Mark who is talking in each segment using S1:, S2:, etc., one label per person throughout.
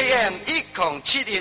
S1: AM 1071。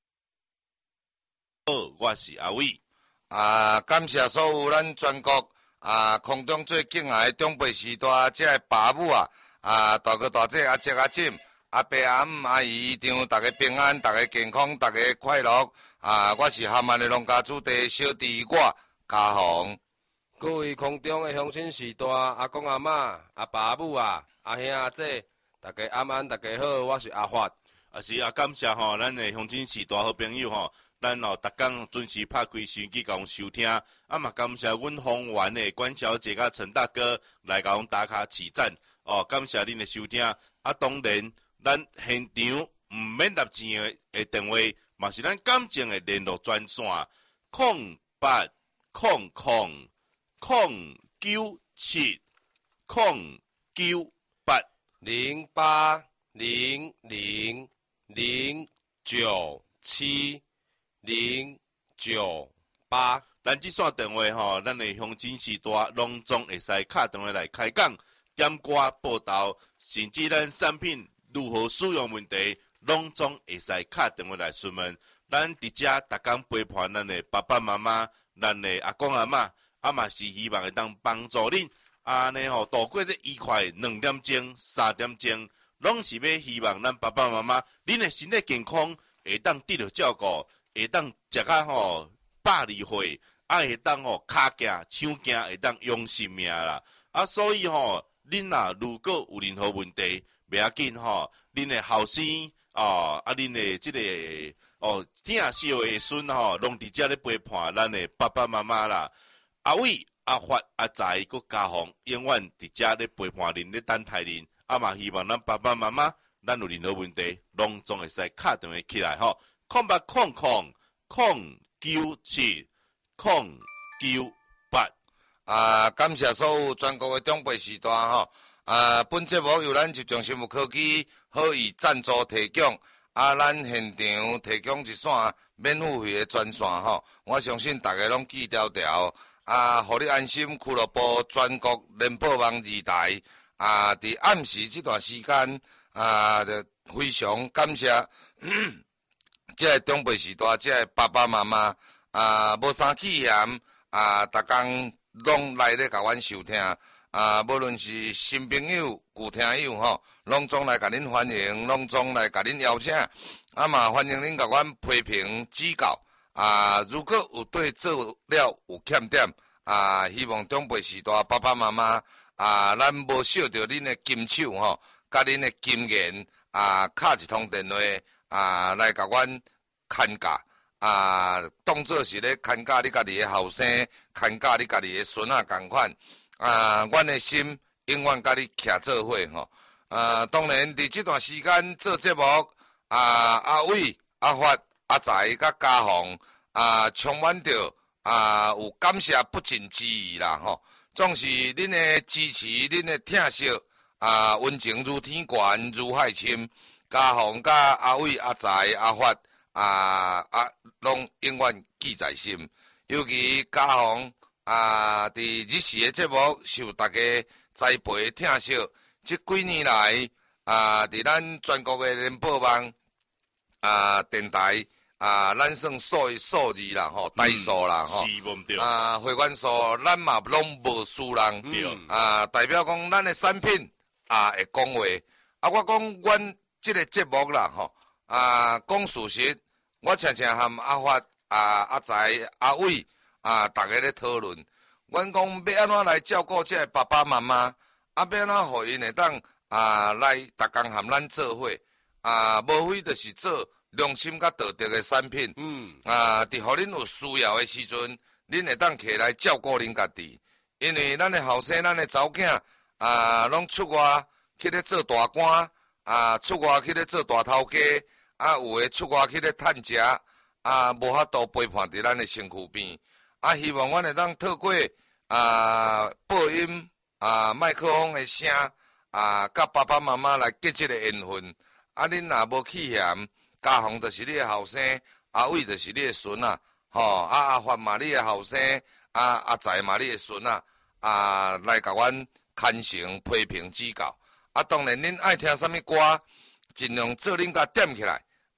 S2: 好，我是阿伟。
S3: 感谢所有咱全国空中最敬爱的长辈时代，这个爸母大哥大姐姐姊、阿伯阿姆阿姨丈，大家平安，大家健康，大家快乐。我是厦门的农家主地小弟我家宏。
S4: 各位空中的乡亲时代，阿公阿嬷、阿爸母阿兄阿姐，大家安安，大家好，我是阿发。
S2: 感谢咱的乡亲时代好朋友咱逐工准时拍开收音机甲阮收听，嘛感谢阮丰原的关小姐甲陈大哥来甲阮打卡起赞感谢恁的收听。当然，咱现场毋免纳钱的电话，嘛是咱感情的联络专线
S4: 0800097098。
S2: 咱这线电话咱的乡亲时代拢总会使打电话来开讲，点歌报道，甚至咱产品如何使用问题，拢总会使打电话来询问。咱伫遮逐工陪伴咱的爸爸妈妈，咱的阿公阿嬷，嘛是希望会当帮助恁度过这愉快2点钟、3点钟，拢是要希望咱爸爸妈妈恁的身体健康，会当得到照顾，会当食甲120岁，会当骹行、手行会当用性命啦。所以恁如果有任何问题，袂要紧恁的后生恁的这个正小的孙拢伫遮咧陪伴咱的爸爸妈妈啦。阿伟、阿发、阿财、佮家宏，永远伫遮咧陪伴恁咧等待恁。嘛希望咱爸爸妈妈，咱有任何问题，拢总会使打电话起来
S3: 0800099798。感谢所有全国的长辈时代本节目由咱集中生物科技好意赞助提供，咱现场提供一线免付费的专线我相信大家拢记条条互你安心俱乐部全国联播网2台伫暗时这段时间就非常感谢这个长辈时代，这个爸爸妈妈无啥气嫌逐工拢来咧甲阮收听无论是新朋友、旧听友拢总来甲恁欢迎，拢总来甲恁邀请嘛欢迎恁甲阮批评指教如果有对做了有欠点希望长辈时代爸爸妈妈咱无少着恁的金手甲恁的金言敲一通电话来甲阮牵架当作是咧牵架你家己的后生，牵架你家己的孙同款阮的心永远甲你徛做伙当然伫这段时间做节目阿伟、阿发、阿财甲家宏充满着有感谢不尽之意啦总是恁的支持，恁的疼惜温情如天悬如海深。家宏甲阿伟、阿财、阿发拢永远记在心。尤其家宏伫日时的节目受大家栽培疼惜，这几年来伫咱全国的联播网电台咱算数字啦台数啦会员数咱嘛拢无输人代表讲咱的产品会讲话我讲阮这个节目啦讲事实，我常常和阿发阿财、阿伟大家咧讨论，阮讲要安怎来照顾这个爸爸妈妈要安怎互因会当来逐工和咱做伙无非就是做良心甲道德的产品伫互恁有需要的时阵，恁会当起来照顾恁家己。因为咱的后生、咱的查某囝拢出外去咧做大官出外去咧做大头家有诶出外去咧趁食无法度陪伴伫咱的身躯边希望阮会当透过播音麦克风的声甲爸爸妈妈来结这个缘分恁若无气嫌，家宏就是你的后生，阿伟就是你的孙阿发嘛你的后生，阿财嘛你的孙来甲阮牵成批评指教当然恁爱听啥物歌，尽量做恁甲点起来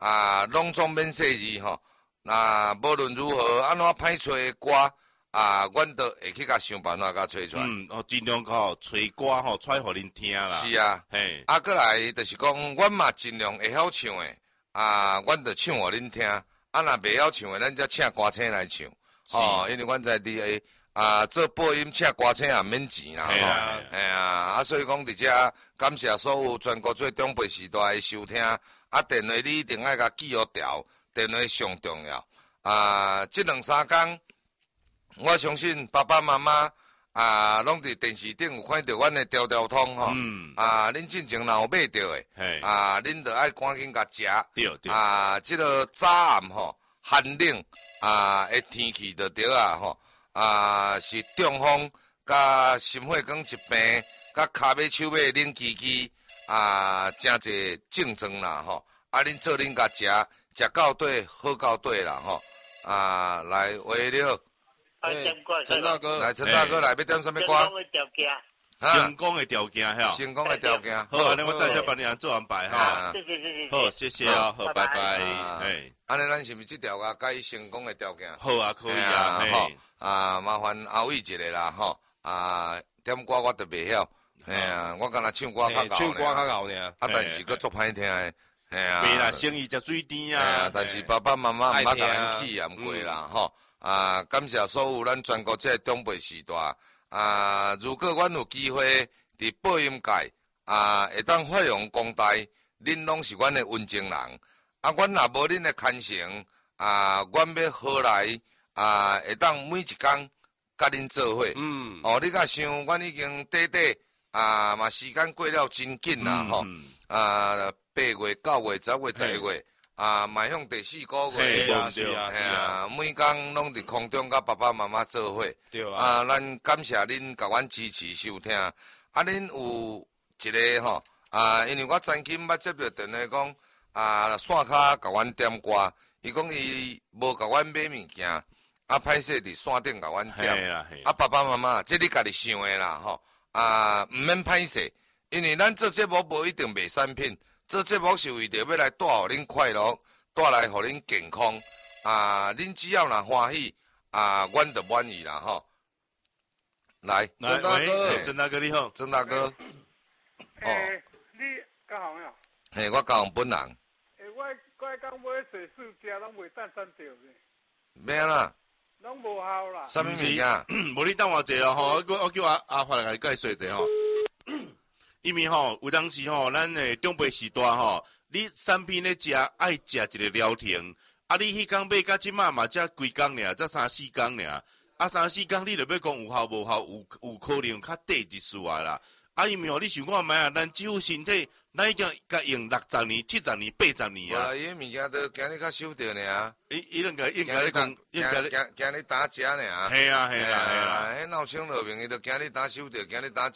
S3: 拢总免细字吼。那无论如何，安怎歹找的歌阮都会去甲想办法甲找出来。
S2: 尽量找歌出来互恁听啦。
S3: 是啊，
S2: 嘿，
S3: 过来就是讲，阮嘛尽量会晓唱的，阮就唱互恁听。若袂晓唱的，咱则请歌星来唱。因为阮在地做播音请歌星也免钱啦。所以讲伫遮感谢所有全国最中北时代的收听。电话你一定爱甲记好条，电话上重要。这2-3天，我相信爸爸妈妈拢伫电视顶有看到阮的条条通吼。恁进前若有买着的，恁着爱赶紧甲食。
S2: 对。
S3: 这个早暗吼，寒冷的天气着对吼。是中风，甲心血管疾病，甲骹尾手尾冷吱吱，真侪症状啦吼。恁做恁甲食到底，好到底啦吼。来为了，
S4: 陈大哥，
S3: 来陈大哥来，要点什么歌？
S2: 成功的条件哈。
S3: 成功的条件。
S2: 好，那我大家帮你做安排哈。好，谢谢哦，好，拜拜。
S3: 安尼咱是毋是这条啊？改成功的条件？
S2: 好啊，可以啊。
S3: 麻烦阿伟一个啦吼。点歌我都袂晓。我敢若唱歌较
S4: 敖。唱歌较敖呢。
S3: 但是佫足歹听的。
S2: 袂啦，生意食水甜啊。
S3: 但是爸爸妈妈毋捌甲咱起也毋过啦吼。感谢所有咱全国这中北时代。如果阮有机会伫播音界会当发扬光大，恁拢是阮的温情人。阮若无恁的牵成，阮要何来会当每一工甲恁做伙？你甲想，阮已经嘛时间过了真紧啦吼。8月、9月、10月、11月，迈向第4个月。
S4: 是啊。
S3: 每工拢伫空中甲爸爸妈妈做伙。
S4: 对啊。
S3: 咱感谢恁甲阮支持收听。恁有一个吼，因为我昨今捌接到电话讲，线卡甲阮点歌，伊讲伊无甲阮买物件，歹势伫线顶甲阮点。爸爸妈妈，这你家己想的啦吼。毋免歹势，因为咱做节目无一定卖产品。做节目是为着要来带互恁快乐，带来互恁健康。恁只要若欢喜，阮就满意啦吼。来，
S2: 郑大哥，郑大哥你好，
S3: 郑大哥。
S1: 你教行呀？
S3: 嘿，我教行本人。
S1: 我讲买水素家拢袂当三条的。
S3: 免啦。
S1: 拢无效啦。
S3: 什么物件？
S2: 无你等我一下吼，我叫阿发来甲你解说者吼。因为吼，有当时吼，咱的中北时代吼，你产品咧食爱食一个疗程，你迄工买到即马嘛才几工尔，才3-4工尔，3-4工你就要讲有效无效，有可能较短一丝啊啦。因为吼，你想看觅咱即副身体，咱已经甲用60年、70年、80年啊。
S3: 伊迄物件都今日较少着尔。
S2: 伊应该咧讲，
S3: 今日打食尔。
S2: 嘿啊。
S3: 迄闹清落明，伊都今日打少着，今日打食